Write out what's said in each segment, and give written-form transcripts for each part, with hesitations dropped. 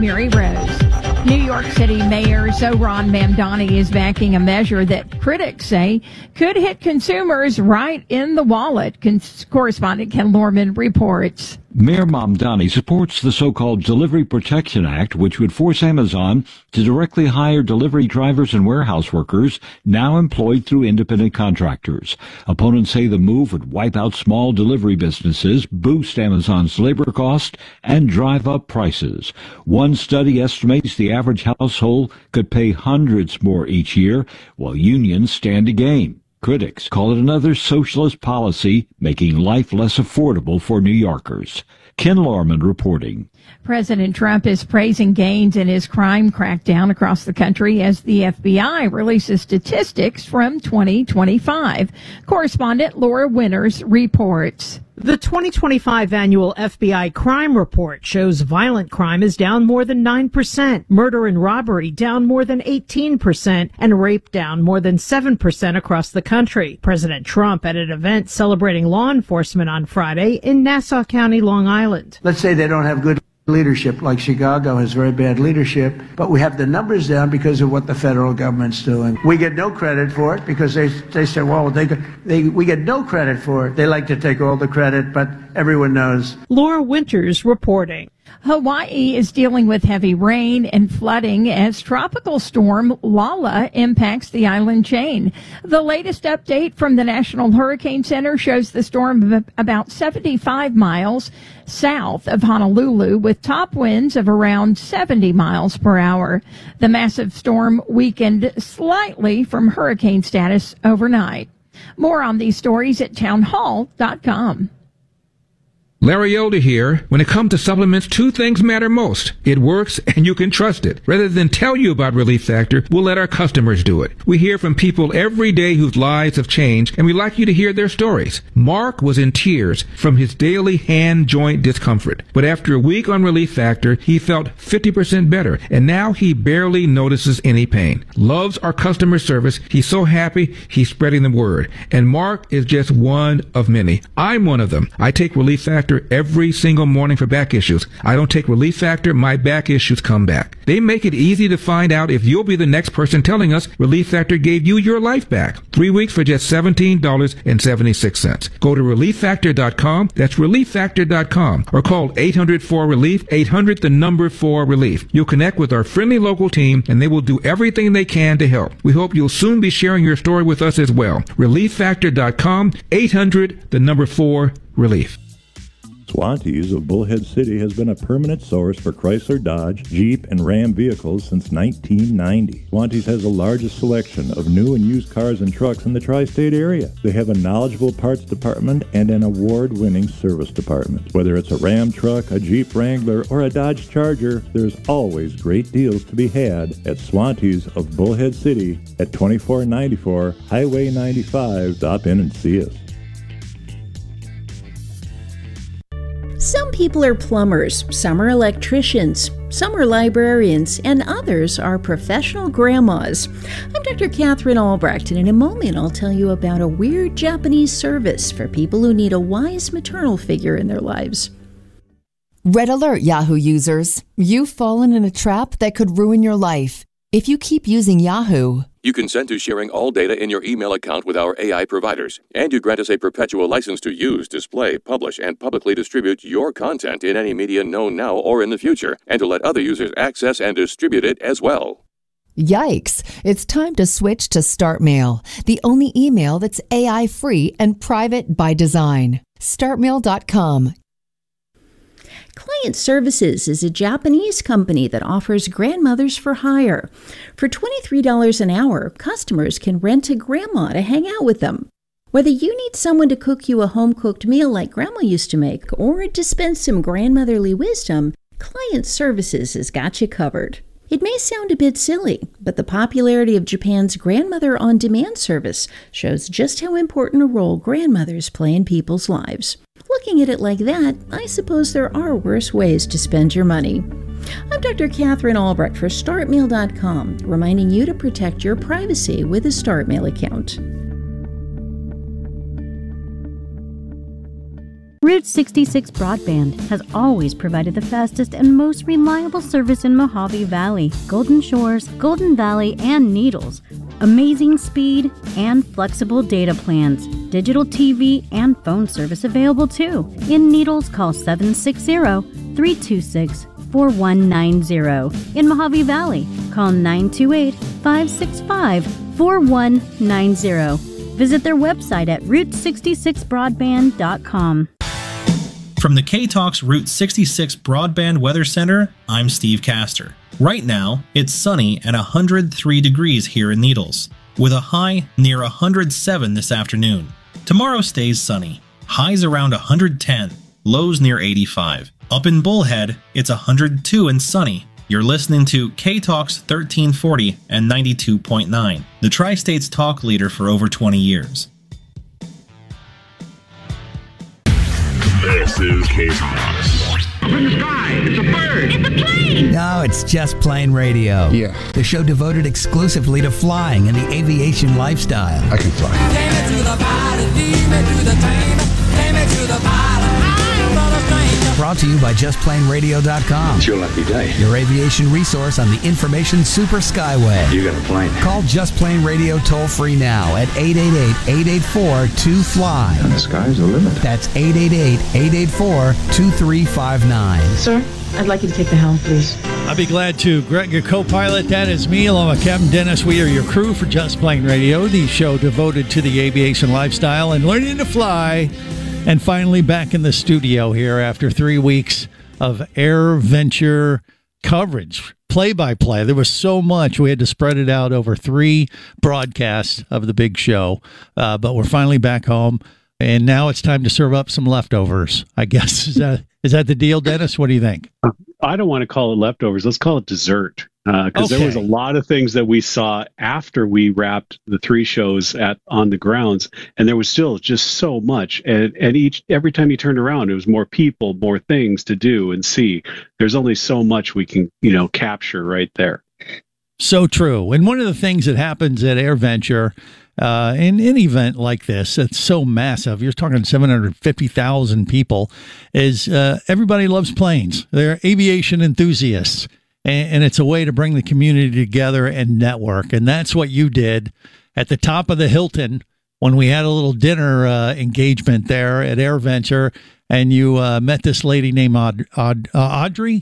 Mary Rose. New York City Mayor Zohran Mamdani is backing a measure that critics say could hit consumers right in the wallet. Correspondent Ken Lorman reports. Mayor Mamdani supports the so-called Delivery Protection Act, which would force Amazon to directly hire delivery drivers and warehouse workers now employed through independent contractors. Opponents say the move would wipe out small delivery businesses, boost Amazon's labor cost, and drive up prices. One study estimates the average household could pay hundreds more each year, while unions stand to gain. Critics call it another socialist policy, making life less affordable for New Yorkers. Ken Lorman reporting. President Trump is praising gains in his crime crackdown across the country as the FBI releases statistics from 2025. Correspondent Laura Winters reports. The 2025 annual FBI crime report shows violent crime is down more than 9%, murder and robbery down more than 18%, and rape down more than 7% across the country. President Trump at an event celebrating law enforcement on Friday in Nassau County, Long Island. Let's say they don't have good leadership, like Chicago has very bad leadership, but we have the numbers down because of what the federal government's doing. We get no credit for it because they say, well, we get no credit for it. They like to take all the credit, but everyone knows. Laura Winters reporting. Hawaii is dealing with heavy rain and flooding as tropical storm Lala impacts the island chain. The latest update from the National Hurricane Center shows the storm about 75 miles south of Honolulu with top winds of around 70 miles per hour. The massive storm weakened slightly from hurricane status overnight. More on these stories at townhall.com. Larry Elder here. When it comes to supplements, two things matter most. It works and you can trust it. Rather than tell you about Relief Factor, we'll let our customers do it. We hear from people every day whose lives have changed, and we like you to hear their stories. Mark was in tears from his daily hand joint discomfort. But after a week on Relief Factor, he felt 50% better, and now he barely notices any pain. Loves our customer service. He's so happy, he's spreading the word. And Mark is just one of many. I'm one of them. I take Relief Factor every single morning for back issues. I don't take Relief Factor, my back issues come back. They make it easy to find out if you'll be the next person telling us Relief Factor gave you your life back. 3 weeks for just $17.76. Go to ReliefFactor.com. That's ReliefFactor.com. Or call 800-4RELIEF, 800-4RELIEF. You'll connect with our friendly local team, and they will do everything they can to help. We hope you'll soon be sharing your story with us as well. ReliefFactor.com, 800-4RELIEF. Swantees of Bullhead City has been a permanent source for Chrysler, Dodge, Jeep, and Ram vehicles since 1990. Swantees has the largest selection of new and used cars and trucks in the tri-state area. They have a knowledgeable parts department and an award-winning service department. Whether it's a Ram truck, a Jeep Wrangler, or a Dodge Charger, there's always great deals to be had at Swantees of Bullhead City at 2494 Highway 95. Stop in and see us. Some people are plumbers, some are electricians, some are librarians, and others are professional grandmas. I'm Dr. Catherine Albrecht, and in a moment I'll tell you about a weird Japanese service for people who need a wise maternal figure in their lives. Red alert, Yahoo users. You've fallen in a trap that could ruin your life. If you keep using Yahoo, you consent to sharing all data in your email account with our AI providers, and you grant us a perpetual license to use, display, publish, and publicly distribute your content in any media known now or in the future, and to let other users access and distribute it as well. Yikes! It's time to switch to StartMail, the only email that's AI-free and private by design. StartMail.com. Client Services is a Japanese company that offers grandmothers for hire. For $23 an hour, customers can rent a grandma to hang out with them. Whether you need someone to cook you a home-cooked meal like Grandma used to make or dispense some grandmotherly wisdom, Client Services has got you covered. It may sound a bit silly, but the popularity of Japan's Grandmother on Demand service shows just how important a role grandmothers play in people's lives. Looking at it like that, I suppose there are worse ways to spend your money. I'm Dr. Catherine Albrecht for StartMail.com, reminding you to protect your privacy with a StartMail account. Route 66 Broadband has always provided the fastest and most reliable service in Mojave Valley, Golden Shores, Golden Valley, and Needles. Amazing speed and flexible data plans. Digital TV and phone service available too. In Needles, call 760-326-4190. In Mojave Valley, call 928-565-4190. Visit their website at route66broadband.com. From the K-Talks Route 66 Broadband Weather Center, I'm Steve Castor. Right now, it's sunny and 103 degrees here in Needles, with a high near 107 this afternoon. Tomorrow stays sunny, highs around 110, lows near 85. Up in Bullhead, it's 102 and sunny. You're listening to K-Talks 1340 and 92.9, the Tri-State's talk leader for over 20 years. This is K-Talks. Up in the sky, it's a bird. It's a plane. No, it's Just Plain Radio. Yeah. The show devoted exclusively to flying and the aviation lifestyle. I can fly. Take me to the pilot, lead me to the train. Take me to the pilot, I'm not a stranger. Brought to you by JustPlaneRadio.com. It's your lucky day. Your aviation resource on the Information Super Skyway. You got a plane. Call Just Plain Radio toll free now at 888-884-2FLY. And the sky's the limit. That's 888-884-2359. Sir, I'd like you to take the helm, please. I'll be glad to. Greg, your co-pilot, that is me, along with Captain Dennis. We are your crew for Just Plain Radio, the show devoted to the aviation lifestyle and learning to fly. And finally back in the studio here after 3 weeks of AirVenture coverage, play-by-play. There was so much. We had to spread it out over 3 broadcasts of the big show. But we're finally back home, and now it's time to serve up some leftovers, I guess. Is that the deal, Dennis? What do you think? I don't want to call it leftovers. Let's call it dessert. Because there was a lot of things that we saw after we wrapped the 3 shows on the grounds, and there was still just so much. And every time you turned around, it was more people, more things to do and see. There's only so much we can, capture right there. So true. And one of the things that happens at AirVenture, in an event like this, it's so massive, you're talking 750,000 people, is everybody loves planes. They're aviation enthusiasts. And it's a way to bring the community together and network. And that's what you did at the top of the Hilton when we had a little dinner engagement there at AirVenture. And you met this lady named Audrey?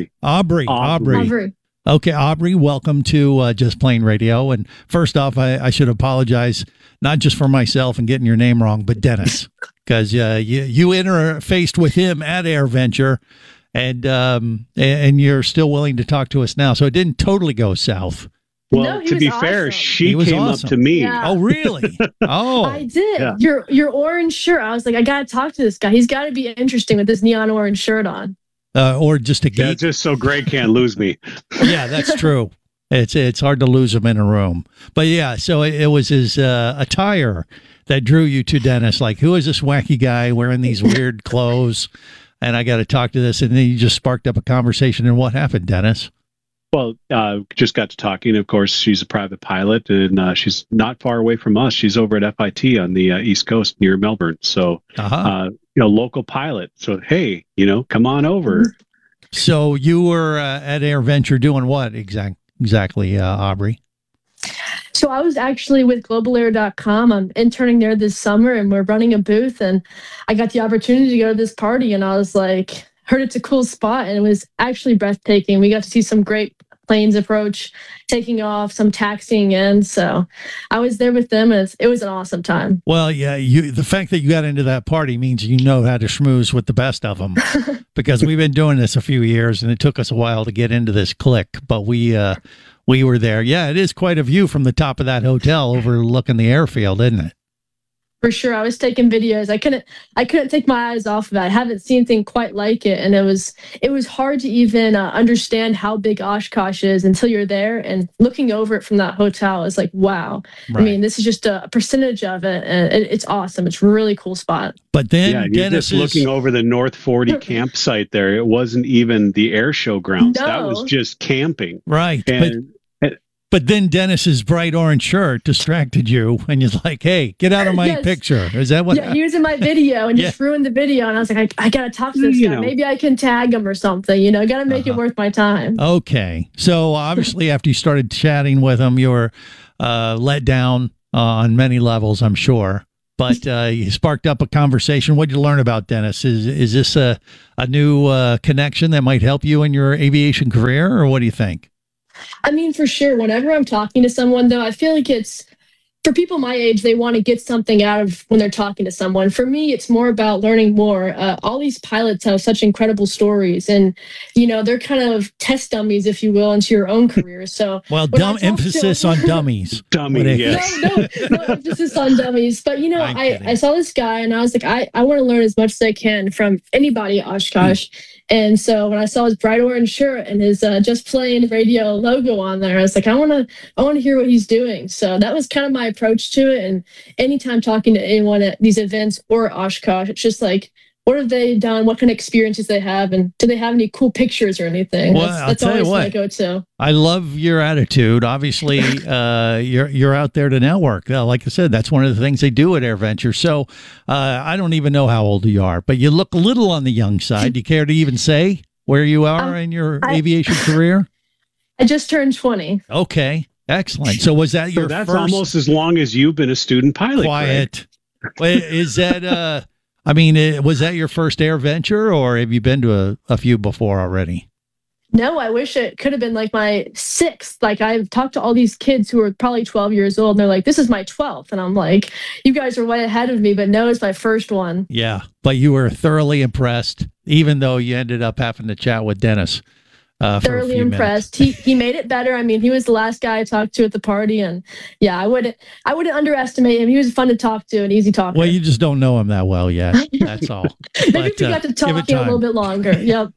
Aubrey. Okay, Aubrey, welcome to Just Plain Radio. And first off, I should apologize, not just for myself and getting your name wrong, but Dennis, because you interfaced with him at AirVenture. And you're still willing to talk to us now. So it didn't totally go south. Well, no, to be fair, she came up to me. Yeah. Oh, really? Oh, I did. Yeah. Your orange shirt. I was like, I got to talk to this guy. He's got to be interesting with this neon orange shirt on. Or just a geek. Yeah, just so Greg can't lose me. Yeah, that's true. It's hard to lose him in a room. But yeah, so it was his attire that drew you to Dennis. Like, who is this wacky guy wearing these weird clothes? And I got to talk to this, and then you just sparked up a conversation. And what happened, Dennis? Well, just got to talking. Of course, she's a private pilot, and she's not far away from us. She's over at FIT on the East Coast near Melbourne. So, local pilot. So, hey, come on over. So you were at AirVenture doing what exactly, Aubrey? So I was actually with globalair.com. I'm interning there this summer, and we're running a booth, and I got the opportunity to go to this party, and I was like, heard it's a cool spot, and it was actually breathtaking. We got to see some great planes approach, taking off, some taxiing in. So I was there with them, and it was an awesome time. Well, yeah, the fact that you got into that party means you know how to schmooze with the best of them, because we've been doing this a few years, and it took us a while to get into this clique, but we were there. Yeah, it is quite a view from the top of that hotel overlooking the airfield, isn't it? For sure. I was taking videos. I couldn't take my eyes off of it. I haven't seen anything quite like it. And it was hard to even understand how big Oshkosh is until you're there. And looking over it from that hotel is like, wow. Right. I mean, this is just a percentage of it. And it's awesome. It's a really cool spot. But then you're just looking over the North 40 campsite there. It wasn't even the air show grounds. No. That was just camping. Right. But then Dennis's bright orange shirt distracted you, and you're like, "Hey, get out of my picture." Is that what? Yeah, he was in my video and just ruined the video. And I was like, I gotta talk to this guy. Maybe I can tag him or something. You know, gotta make it worth my time. Okay. So obviously, after you started chatting with him, you were let down on many levels, I'm sure. But you sparked up a conversation. What did you learn about Dennis? Is this a new connection that might help you in your aviation career, or what do you think? I mean, for sure. Whenever I'm talking to someone, though, I feel like it's for people my age, they want to get something out of when they're talking to someone. For me, it's more about learning more. All these pilots have such incredible stories, and you know, they're kind of test dummies, if you will, into your own career. So, well, emphasis on dummies. Yes. No emphasis on dummies. But you know, I saw this guy, and I was like, I want to learn as much as I can from anybody at Oshkosh. And so when I saw his bright orange shirt and his Just Playing Radio logo on there, I was like, I want to hear what he's doing. So that was kind of my approach to it. And anytime talking to anyone at these events or Oshkosh, it's just like, what have they done? What kind of experiences they have? And do they have any cool pictures or anything? Well, that's always my go-to. I love your attitude. Obviously, you're out there to network. Like I said, that's one of the things they do at AirVenture. So I don't even know how old you are, but you look a little on the young side. Do you care to even say where you are in your aviation career? I just turned 20. Okay, excellent. So was that your that's first? Almost as long as you've been a student pilot. Quiet. Wait, is that I mean, was that your first AirVenture, or have you been to a few before already? No, I wish it could have been like my 6th. Like, I've talked to all these kids who are probably 12 years old, and they're like, this is my 12th. And I'm like, you guys are way ahead of me, but no, it's my first one. Yeah, but you were thoroughly impressed, even though you ended up having to chat with Dennis. Thoroughly impressed. He made it better. I mean, he was the last guy I talked to at the party, and yeah, I wouldn't underestimate him. He was fun to talk to and easy talker. Well, you just don't know him that well yet. That's all. Maybe if we got to talk a little bit longer. Yep.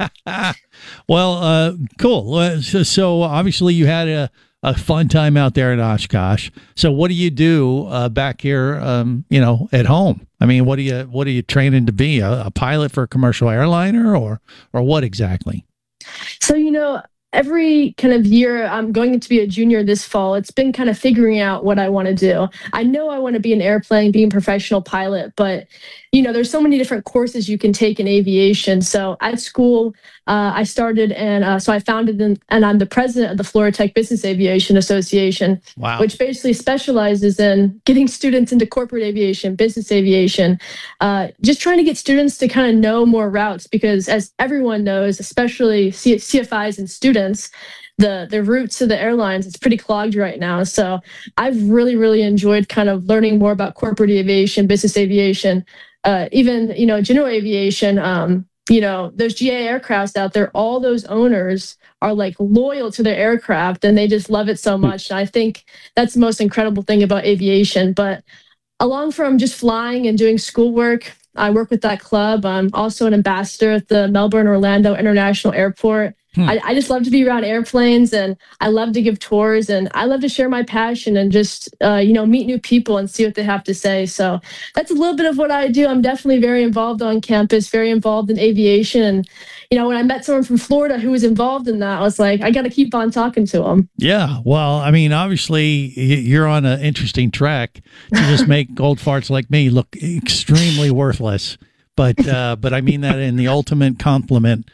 Well, cool. So obviously you had a fun time out there in Oshkosh. So what do you do back here? At home. I mean, what are you training to be? A pilot for a commercial airliner, or what exactly? So, you know, every kind of year, I'm going to be a junior this fall. It's been kind of figuring out what I want to do. I know I want to be an airplane, being a professional pilot, but, you know, there's so many different courses you can take in aviation. So at school, I started so I founded and I'm the president of the Florida Tech Business Aviation Association, which basically specializes in getting students into corporate aviation, business aviation, just trying to get students to kind of know more routes, because as everyone knows, especially CFIs and students, the routes to the airlines, it's pretty clogged right now. So I've really, really enjoyed kind of learning more about corporate aviation, business aviation, even, you know, general aviation. You know, there's GA aircrafts out there. All those owners are like loyal to their aircraft, and they just love it so much. And I think that's the most incredible thing about aviation. But along from just flying and doing schoolwork, I work with that club. I'm also an ambassador at the Melbourne Orlando International Airport. I just love to be around airplanes, and I love to give tours, and I love to share my passion and just, meet new people and see what they have to say. So that's a little bit of what I do. I'm definitely very involved on campus, very involved in aviation. And, you know, when I met someone from Florida who was involved in that, I was like, I got to keep on talking to them. Yeah. Well, I mean, obviously you're on an interesting track to just make old farts like me look extremely worthless. But I mean that in the ultimate compliment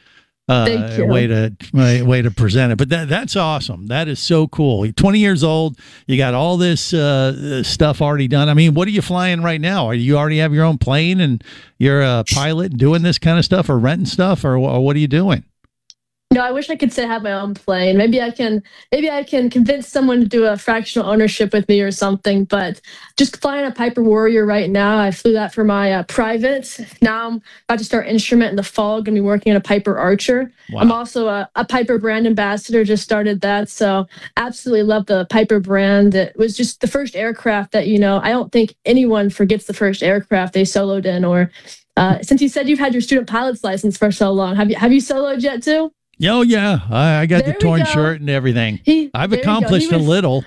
way to present it. But that's awesome. That is so cool. You're 20 years old. You got all this stuff already done. I mean, what are you flying right now? Are you already have your own plane and you're a pilot doing this kind of stuff, or renting stuff, or what are you doing? No, I wish I could say I have my own plane. Maybe I can convince someone to do a fractional ownership with me or something. But just flying a Piper Warrior right now. I flew that for my private. Now I'm about to start instrument in the fall. Going to be working on a Piper Archer. Wow. I'm also a Piper brand ambassador. Just started that. So absolutely love the Piper brand. It was just the first aircraft that, you know, I don't think anyone forgets the first aircraft they soloed in. Or since you said you've had your student pilot's license for so long, have you soloed yet too? Oh, yeah. I got the torn shirt and everything. I've accomplished a little.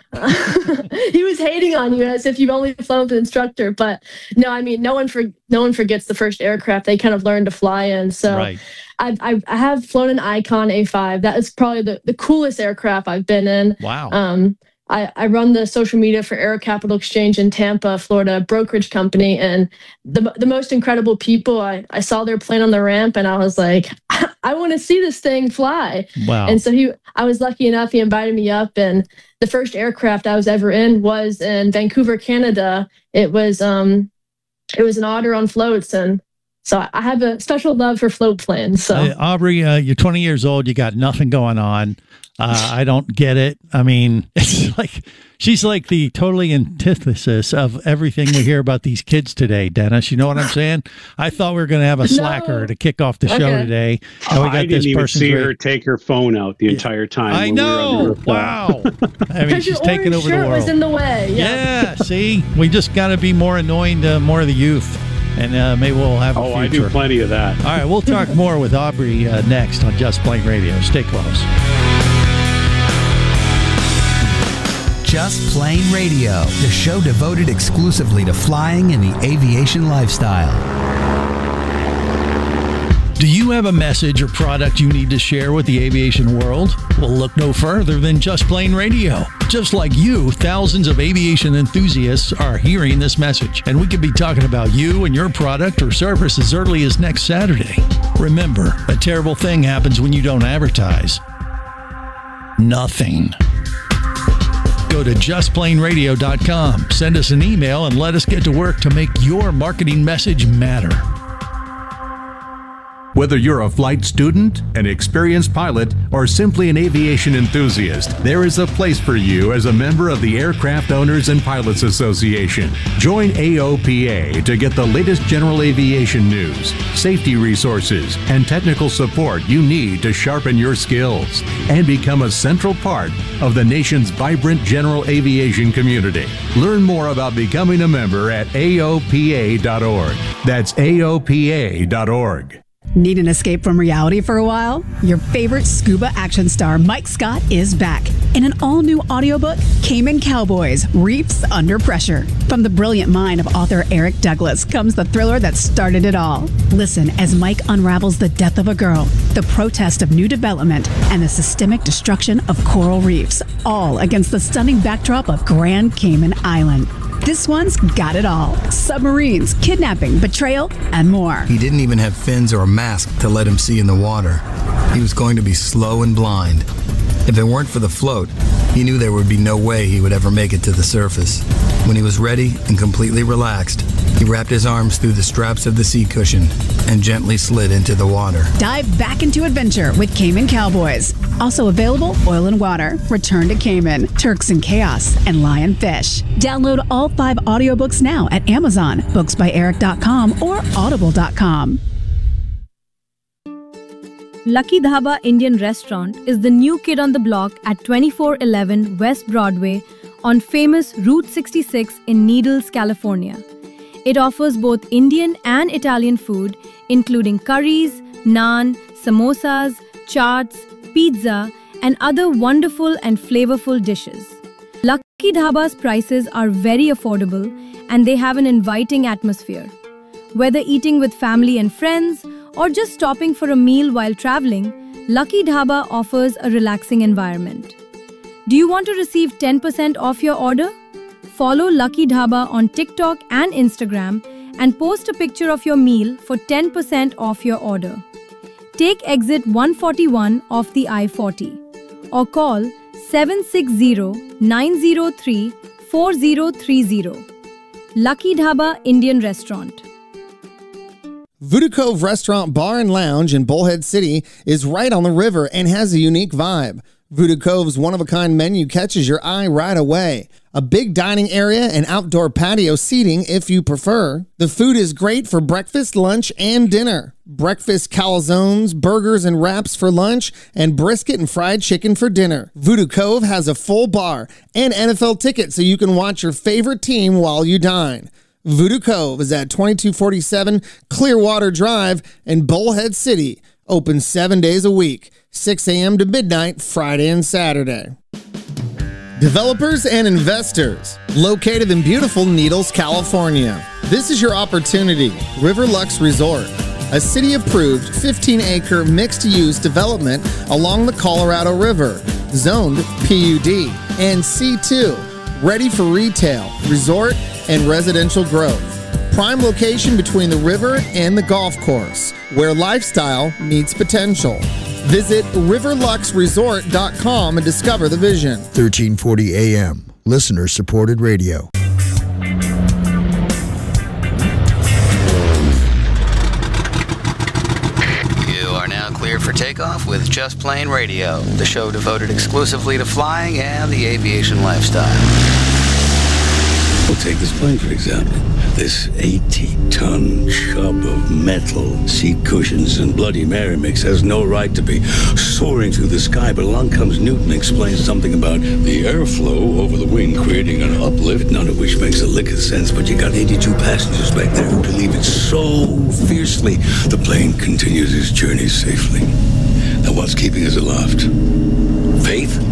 He was hating on you as if you've only flown with an instructor. But no, I mean, no one forgets the first aircraft they kind of learned to fly in. So right. I have flown an Icon A5. That is probably the coolest aircraft I've been in. Wow. I run the social media for Air Capital Exchange in Tampa, Florida, brokerage company. And the most incredible people, I saw their plane on the ramp and I was like, I want to see this thing fly. Wow. And so I was lucky enough, he invited me up, and the first aircraft I was ever in was in Vancouver, Canada. It was an Otter on floats, and so I have a special love for float planes. So Aubrey, you're 20 years old. You got nothing going on. I don't get it. I mean, it's like she's like the totally antithesis of everything we hear about these kids today, Dennis. You know what I'm saying? I thought we were going to have a slacker to kick off the show today. And we got I didn't even see her take her phone out the entire time. I know. Wow. I mean, she's taking over the world. Was in the way. Yeah. See, we just got to be more annoying to more of the youth. And maybe we'll have a future. I do plenty of that. All right, we'll talk more with Aubrey next on Just Plain Radio. Stay close. Just Plain Radio, the show devoted exclusively to flying and the aviation lifestyle. Do you have a message or product you need to share with the aviation world? Well, look no further than Just Plain Radio. Just like you, thousands of aviation enthusiasts are hearing this message, and we could be talking about you and your product or service as early as next Saturday. Remember, a terrible thing happens when you don't advertise. Nothing. Go to justplainradio.com, send us an email, and let us get to work to make your marketing message matter. Whether you're a flight student, an experienced pilot, or simply an aviation enthusiast, there is a place for you as a member of the Aircraft Owners and Pilots Association. Join AOPA to get the latest general aviation news, safety resources, and technical support you need to sharpen your skills and become a central part of the nation's vibrant general aviation community. Learn more about becoming a member at AOPA.org. That's AOPA.org. Need an escape from reality for a while? Your favorite scuba action star, Mike Scott, is back in an all-new audiobook, Cayman Cowboys, Reefs Under Pressure. From the brilliant mind of author Eric Douglas comes the thriller that started it all. Listen as Mike unravels the death of a girl, the protest of new development, and the systemic destruction of coral reefs, all against the stunning backdrop of Grand Cayman Island. This one's got it all. Submarines, kidnapping, betrayal, and more. He didn't even have fins or a mask to let him see in the water. He was going to be slow and blind. If it weren't for the float, he knew there would be no way he would ever make it to the surface. When he was ready and completely relaxed, he wrapped his arms through the straps of the sea cushion and gently slid into the water. Dive back into adventure with Cayman Cowboys. Also available, Oil and Water, Return to Cayman, Turks and Chaos, and Lionfish. Download all 5 audiobooks now at Amazon, booksbyeric.com, or audible.com. Lucky Dhaba Indian Restaurant is the new kid on the block at 2411 West Broadway on famous Route 66 in Needles, California. It offers both Indian and Italian food, including curries, naan, samosas, chaats, pizza, and other wonderful and flavorful dishes. Lucky Dhaba's prices are very affordable and they have an inviting atmosphere. Whether eating with family and friends or just stopping for a meal while traveling, Lucky Dhaba offers a relaxing environment. Do you want to receive 10% off your order? Follow Lucky Dhaba on TikTok and Instagram and post a picture of your meal for 10% off your order. Take exit 141 off the I-40 or call 760-903-4030. Lucky Dhaba Indian Restaurant. Voodoo Cove Restaurant, Bar and Lounge in Bullhead City is right on the river and has a unique vibe. Voodoo Cove's one-of-a-kind menu catches your eye right away. A big dining area and outdoor patio seating if you prefer. The food is great for breakfast, lunch, and dinner. Breakfast calzones, burgers, and wraps for lunch, and brisket and fried chicken for dinner. Voodoo Cove has a full bar and NFL tickets so you can watch your favorite team while you dine. Voodoo Cove is at 2247 Clearwater Drive in Bullhead City. Open 7 days a week, 6 a.m. to midnight, Friday and Saturday. Developers and investors, located in beautiful Needles, California. This is your opportunity. Riverlux Resort, a city-approved 15-acre mixed-use development along the Colorado River. zoned PUD, and C2, ready for retail, resort, and residential growth. Prime location between the river and the golf course, where lifestyle meets potential. Visit riverluxresort.com and discover the vision. 1340 AM, listener-supported radio. You are now clear for takeoff with Just Plane Radio, the show devoted exclusively to flying and the aviation lifestyle. We'll take this plane, for example. This 80-ton chub of metal, seat cushions, and Bloody Mary mix has no right to be soaring through the sky, but along comes Newton and explains something about the airflow over the wing creating an uplift, none of which makes a lick of sense, but you got 82 passengers back there who believe it so fiercely, the plane continues its journey safely. Now what's keeping us aloft? Faith?